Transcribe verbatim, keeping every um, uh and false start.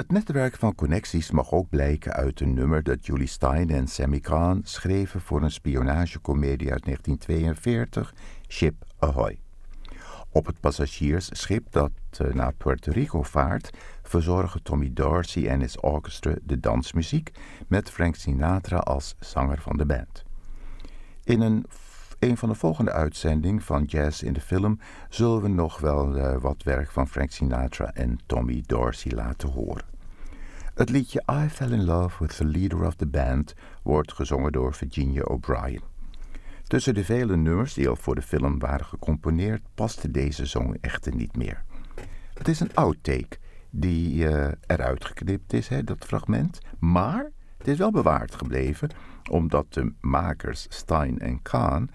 Het netwerk van connecties mag ook blijken uit een nummer dat Julie Stein en Sammy Cahn schreven voor een spionagecomedie uit negentien tweeënveertig, Ship Ahoy. Op het passagiersschip dat uh, naar Puerto Rico vaart, verzorgen Tommy Dorsey en his orchestra de dansmuziek met Frank Sinatra als zanger van de band. In een, een van de volgende uitzendingen van Jazz in de Film zullen we nog wel uh, wat werk van Frank Sinatra en Tommy Dorsey laten horen. Het liedje I Fell in Love with the Leader of the Band wordt gezongen door Virginia O'Brien. Tussen de vele nummers die al voor de film waren gecomponeerd, paste deze song echter niet meer. Het is een outtake die uh, eruit geknipt is, hè, dat fragment, maar het is wel bewaard gebleven omdat de makers Stein en Cahn